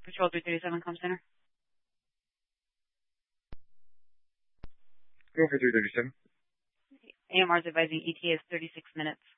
Patrol 337, Com Center. Go for 337. AMR is advising ETA is 36 minutes.